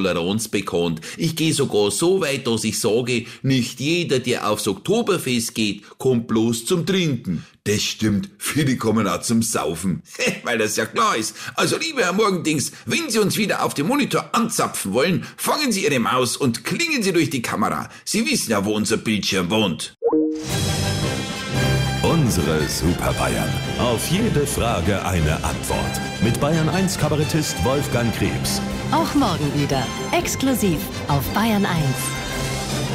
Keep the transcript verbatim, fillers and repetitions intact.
Toleranz bekannt. Ich gehe sogar so weit, dass ich sage, nicht jeder, der aufs Oktoberfest geht, kommt bloß zum Trinken. Das stimmt, viele kommen auch zum Saufen. Weil das ja klar ist. Also lieber Herr Morgendings, wenn Sie uns wieder auf dem Monitor anzapfen wollen, fangen Sie Ihre Maus und klingen Sie durch die Kamera. Sie wissen ja, wo unser Bildschirm wohnt. Unsere Super Bayern. Auf jede Frage eine Antwort. Mit Bayern eins Kabarettist Wolfgang Krebs. Auch morgen wieder. Exklusiv auf Bayern eins.